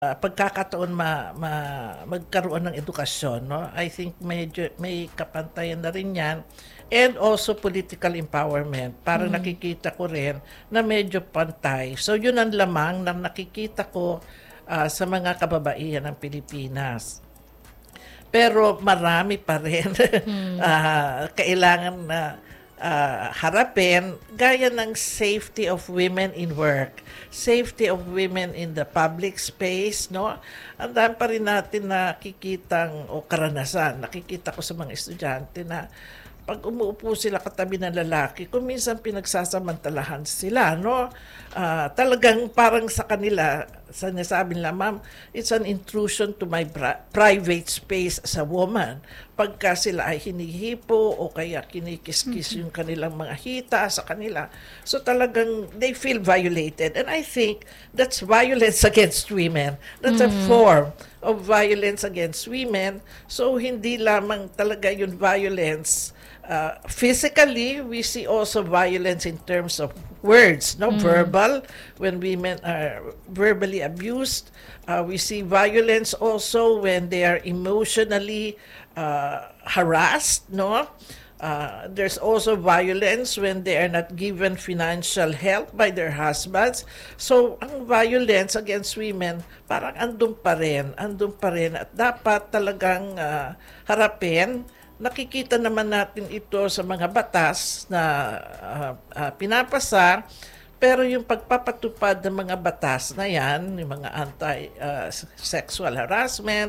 pagkakataon magkaroon ng edukasyon, no? I think medyo may kapantayan na rin 'yan. And also political empowerment. Parang nakikita ko rin na medyo pantay. So yun ang lamang na nakikita ko sa mga kababaihan ng Pilipinas. Pero marami pa rin kailangan na harapin, gaya ng safety of women in work, safety of women in the public space, no? Ang dami pa rin natin nakikitang o karanasan, nakikita ko sa mga estudyante na pag umuupo sila katabi ng lalaki, kung minsan pinagsasamantalahan sila, no? Talagang parang sa kanila, sinasabi nila, ma'am, it's an intrusion to my private space as a woman. Pagka sila ay hinihipo o kaya kinikis-kis yung kanilang mga hita sa kanila. So talagang they feel violated. And I think that's violence against women. That's a form of violence against women. So hindi lamang talaga yung violence physically, we see also violence in terms of words, no? Verbal, when women are verbally abused. We see violence also when they are emotionally harassed, no? There's also violence when they are not given financial help by their husbands. So, ang violence against women, parang andun pa rin at dapat talagang harapin. Nakikita naman natin ito sa mga batas na pinapasa, pero yung pagpapatupad ng mga batas na yan, yung mga anti-sexual harassment,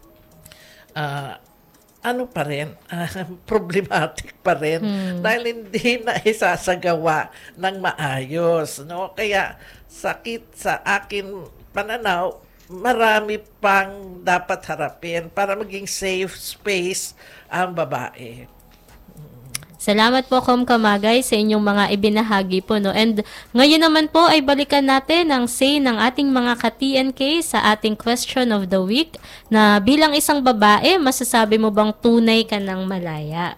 ano pa rin, problematic pa rin dahil hindi na isasagawa ng maayos. No? Kaya sakit sa akin pananaw, marami pang dapat harapin para maging safe space ang babae. Salamat po, Kom Kamagay, sa inyong mga ibinahagi po. No? And ngayon naman po ay balikan natin ang say ng ating mga ka-TNK sa ating question of the week na bilang isang babae, masasabi mo bang tunay ka ng malaya?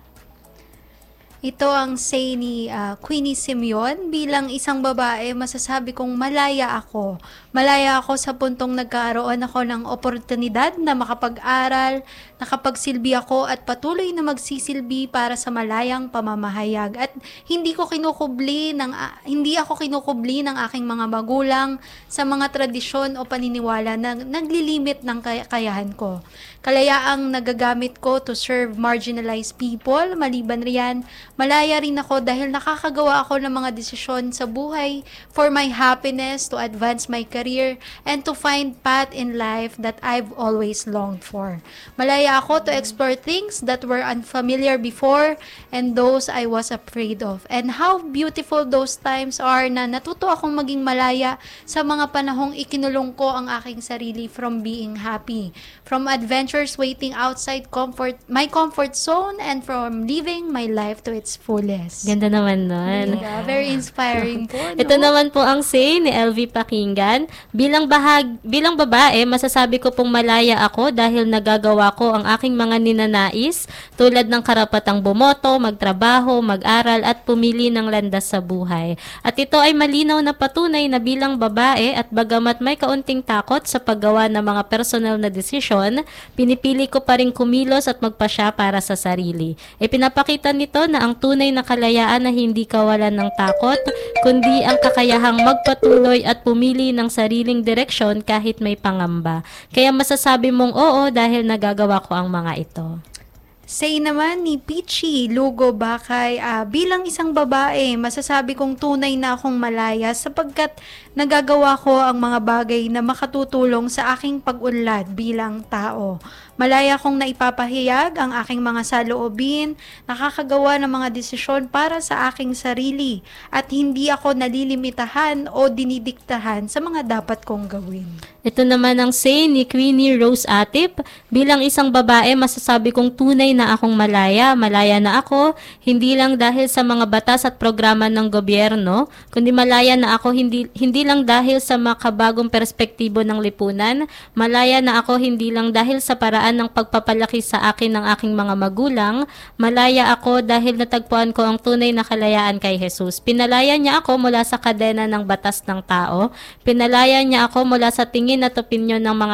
Ito ang say ni Queenie Simeon. Bilang isang babae, masasabi kong malaya ako. Malaya ako sa puntong nagkaroon ako ng oportunidad na makapag-aral, nakapagsilbi ako at patuloy na magsisilbi para sa malayang pamamahayag. At hindi ako kinukubli ng aking mga magulang sa mga tradisyon o paniniwala na naglilimit ng kakayahan ko. Kalayaang nagagamit ko to serve marginalized people. Maliban riyan, malaya rin ako dahil nakakagawa ako ng mga desisyon sa buhay for my happiness, to advance my career, and to find path in life that I've always longed for. Malaya ako to explore things that were unfamiliar before and those I was afraid of. And how beautiful those times are na natuto akong maging malaya sa mga panahong ikinulong ko ang aking sarili from being happy, from adventures waiting outside my comfort zone, and from living my life to its fullest. Ganda naman nun. Yeah, very inspiring po. No? Ito naman po ang say ni LV Pakinggan. Bilang babae, masasabi ko pong malaya ako dahil nagagawa ko ang aking mga ninanais tulad ng karapatang bumoto, magtrabaho, mag-aral at pumili ng landas sa buhay. At ito ay malinaw na patunay na bilang babae at bagamat may kaunting takot sa paggawa ng mga personal na desisyon, pinipili ko pa rin kumilos at magpasya para sa sarili. Ipinapakita nito na ang tunay na kalayaan na hindi kawalan ng takot, kundi ang kakayahang magpatuloy at pumili ng sariling direksyon kahit may pangamba. Kaya masasabi mong oo dahil nagagawa ko ang mga ito. Say naman ni Peachy Lugo Bakay, bilang isang babae, masasabi kong tunay na akong malaya sapagkat nagagawa ko ang mga bagay na makatutulong sa aking pag-unlad bilang tao. Malaya kong naipapahayag ang aking mga saloobin, nakakagawa ng mga desisyon para sa aking sarili at hindi ako nalilimitahan o dinidiktahan sa mga dapat kong gawin. Ito naman ang say ni Queenie Rose Atip. Bilang isang babae, masasabi kong tunay na akong malaya. Malaya na ako, hindi lang dahil sa mga batas at programa ng gobyerno, kundi malaya na ako hindi lang dahil sa makabagong perspektibo ng lipunan. Malaya na ako hindi lang dahil sa paraan ng pagpapalaki sa akin ng aking mga magulang. Malaya ako dahil natagpuan ko ang tunay na kalayaan kay Jesus. Pinalaya niya ako mula sa kadena ng batas ng tao. Pinalaya niya ako mula sa tingin opinion at opinion ng mga